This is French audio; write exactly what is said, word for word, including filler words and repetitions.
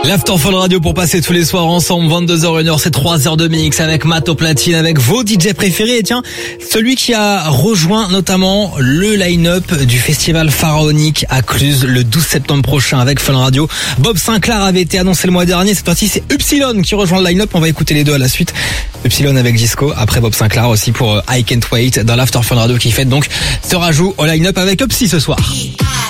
L'After Fun Radio pour passer tous les soirs ensemble, vingt-deux heures, une heure, c'est trois heures de mix avec Matt au platine, avec vos D J préférés. Et tiens, celui qui a rejoint notamment le line-up du festival pharaonique à Cluse le douze septembre prochain avec Fun Radio. Bob Sinclair avait été annoncé le mois dernier. Cette fois-ci, c'est Upsilon qui rejoint le line-up. On va écouter les deux à la suite. Upsilon avec Disco, après Bob Sinclair aussi pour I Can't Wait dans l'After Fun Radio qui fête donc ce rajout au line-up avec Upsi ce soir.